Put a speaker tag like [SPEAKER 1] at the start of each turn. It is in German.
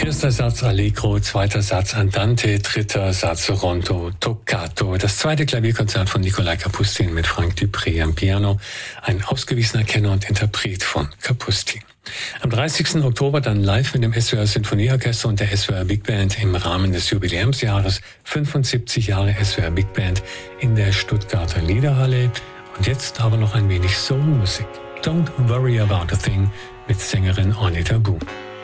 [SPEAKER 1] Erster Satz Allegro, zweiter Satz Andante, dritter Satz Rondo Toccato. Das zweite Klavierkonzert von Nikolai Kapustin mit Frank Dupré am Piano, ein ausgewiesener Kenner und Interpret von Kapustin. Am 30. Oktober dann live mit dem SWR Sinfonieorchester und der SWR Big Band im Rahmen des Jubiläumsjahres 75 Jahre SWR Big Band in der Stuttgarter Liederhalle. Und jetzt aber noch ein wenig Soulmusik. Don't Worry About a Thing mit Sängerin Ornette Boone.